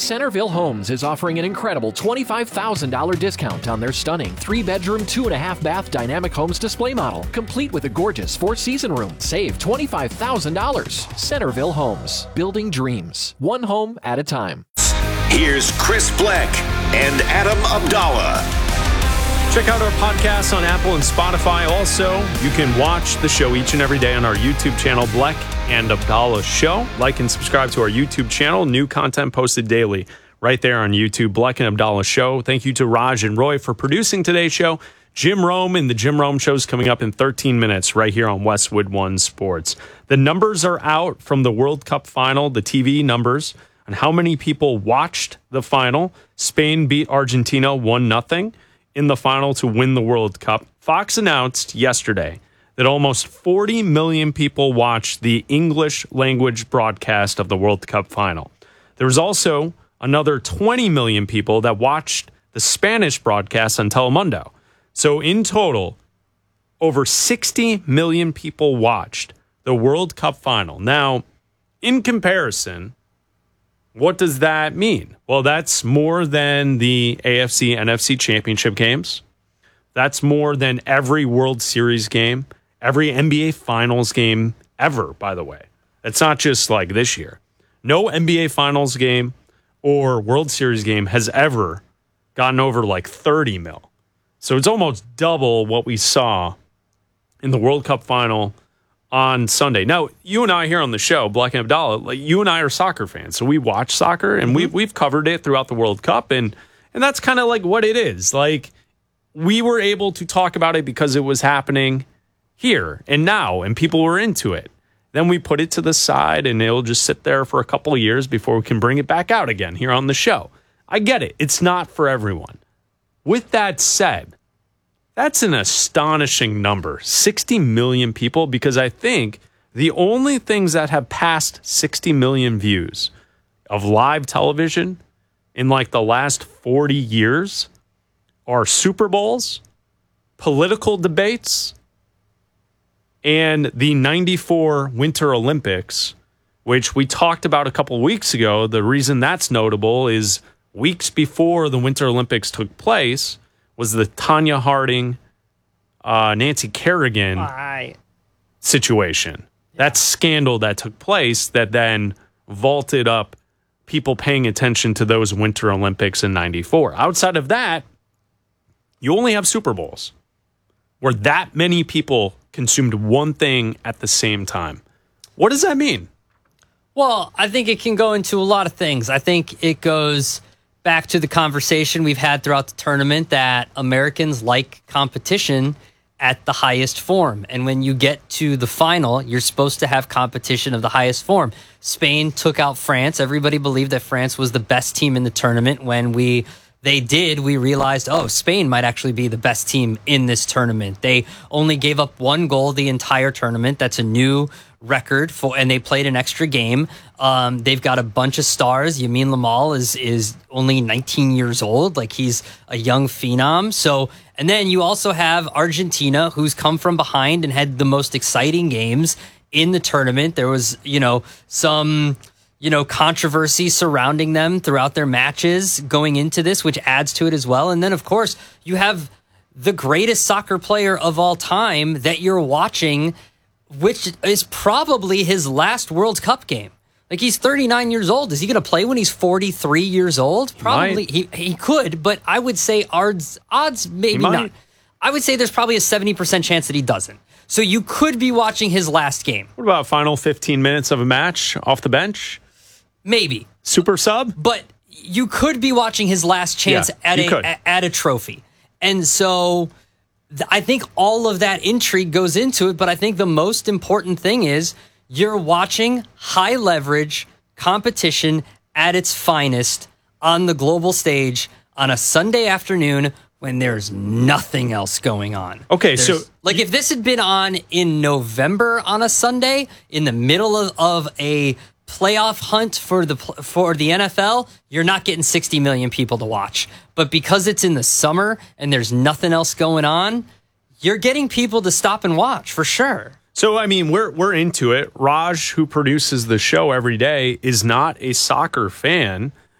Centerville Homes is offering an incredible $25,000 discount on their stunning 3-bedroom, 2.5-bath Dynamic Homes display model, complete with a gorgeous 4-season room. Save $25,000. Centerville Homes, building dreams, one home at a time. Here's Chris Black and Adam Abdallah. Check out our podcast on Apple and Spotify. Also, you can watch the show each and every day on our YouTube channel, Black and Abdallah Show. Like and subscribe to our YouTube channel. New content posted daily right there on YouTube, Black and Abdallah Show. Thank you to Raj and Roy for producing today's show. Jim Rome and the Jim Rome Show is coming up in 13 minutes right here on Westwood One Sports. The numbers are out from the World Cup final, the TV numbers, on how many people watched the final. Spain beat Argentina 1-0 in the final to win the World Cup. Fox announced yesterday that almost 40 million people watched the English language broadcast of the World Cup final. There was also another 20 million people that watched the Spanish broadcast on Telemundo. So in total, over 60 million people watched the World Cup final. Now, in comparison, what does that mean? Well, that's more than the AFC, NFC championship games. That's more than every World Series game, every NBA Finals game ever, by the way. It's not just like this year. No NBA Finals game or World Series game has ever gotten over like 30 mil. So it's almost double what we saw in the World Cup final on Sunday. Now, you and I here on the show, Black and Abdallah, like you and I are soccer fans, so we watch soccer and we've covered it throughout the World Cup, and that's kind of like what it is. Like, we were able to talk about it because it was happening here and now, and people were into it. Then we put it to the side, and it'll just sit there for a couple of years before we can bring it back out again here on the show. I get it. It's not for everyone. With that said, that's an astonishing number, 60 million people, because I think the only things that have passed 60 million views of live television in like the last 40 years are Super Bowls, political debates, and the 94 Winter Olympics, which we talked about a couple weeks ago. The reason that's notable is weeks before the Winter Olympics took place was the Tanya Harding, Nancy Kerrigan situation. Yeah. That scandal that took place that then vaulted up people paying attention to those Winter Olympics in 94. Outside of that, you only have Super Bowls where that many people consumed one thing at the same time. What does that mean? Well, I think it can go into a lot of things. I think it goes back to the conversation we've had throughout the tournament that Americans like competition at the highest form. And when you get to the final, you're supposed to have competition of the highest form. Spain took out France. Everybody believed that France was the best team in the tournament. When we realized, Spain might actually be the best team in this tournament. They only gave up one goal the entire tournament. That's a new record and they played an extra game. They've got a bunch of stars. Yamin Lamal is only 19 years old. Like, he's a young phenom. So, and then you also have Argentina, who's come from behind and had the most exciting games in the tournament. There was, some controversy surrounding them throughout their matches going into this, which adds to it as well. And then, of course, you have the greatest soccer player of all time that you're watching, which is probably his last World Cup game. Like, he's 39 years old. Is he going to play when he's 43 years old? Probably. He could, but I would say odds maybe not. I would say there's probably a 70% chance that he doesn't. So you could be watching his last game. What about final 15 minutes of a match off the bench? Maybe. Super sub? But you could be watching his last chance at a trophy. And so I think all of that intrigue goes into it, but I think the most important thing is you're watching high leverage competition at its finest on the global stage on a Sunday afternoon when there's nothing else going on. Okay, so like, if this had been on in November on a Sunday in the middle of a playoff hunt for the NFL, you're not getting 60 million people to watch. But because it's in the summer and there's nothing else going on, you're getting people to stop and watch for sure. So, I mean, we're into it. Raj, who produces the show every day, is not a soccer fan.